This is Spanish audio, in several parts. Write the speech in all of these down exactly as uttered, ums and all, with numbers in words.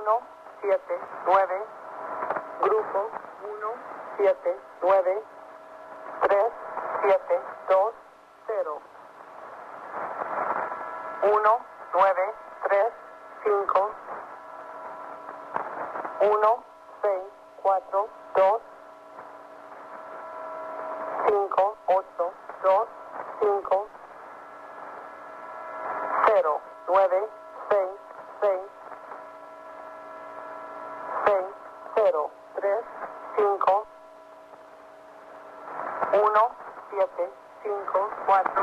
uno, siete, nueve. Grupo uno, siete, nueve. tres, siete, dos, cero. uno, nueve, tres, cinco. uno, seis, cuatro, dos. cinco, ocho, dos, cinco. cero, nueve, seis, seis. seis, cero, tres, cinco. uno, siete, cinco, cuatro.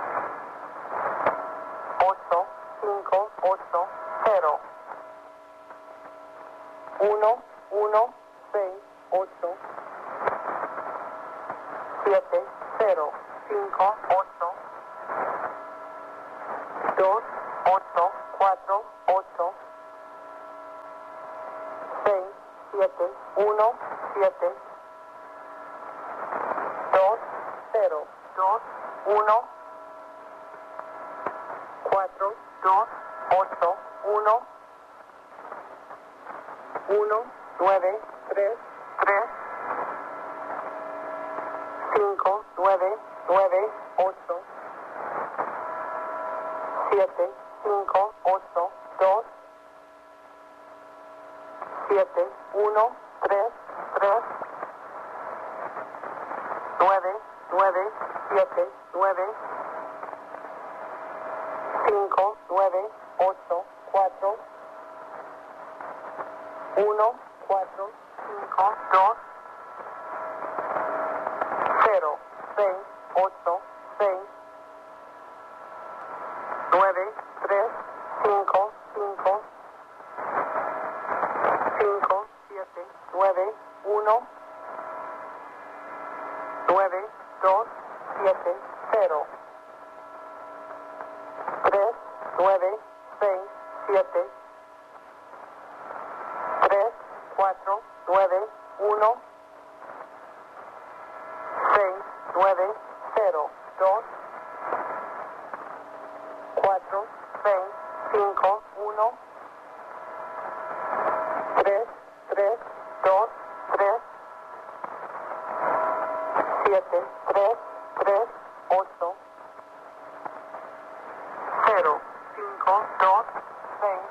ocho, cinco, ocho, cero. uno, uno, seis, ocho. siete, cero, cinco, ocho. dos, ocho, cuatro, ocho. seis, siete, uno, siete. dos, cero, dos, uno. cuatro, dos, ocho, uno. uno, nueve, tres, tres. cinco, nueve, nueve, ocho. siete, cinco, ocho, dos. siete, uno, tres, tres. nueve, nueve, siete, nueve. cinco, nueve, ocho, cuatro. uno, cuatro, cinco, dos. cero, seis, ocho, seis. nueve, tres, cinco, cinco. cinco, siete, nueve, uno. nueve, dos, siete, cero. tres, nueve, seis, siete. tres, cuatro, nueve, uno. seis, nueve, cero, dos. cuatro, seis, cinco, uno. tres, tres, dos, tres. siete, tres, tres, ocho. cero, cinco, dos, seis.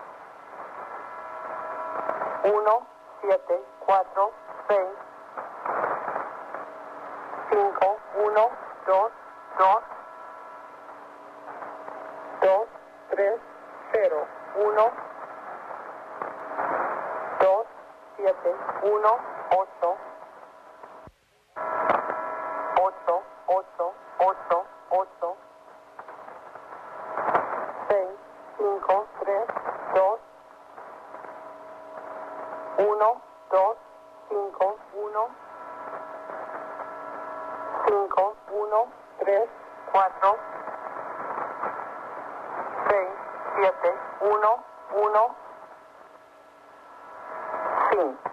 uno, siete, cuatro, seis. cinco, uno, dos, dos. dos, tres, cero, uno. dos, siete, uno, ocho. ocho, ocho, ocho, ocho. seis, cinco, tres, dos. uno, dos, cinco, uno. cinco, uno, tres, cuatro. seis, siete, uno, uno. cinco.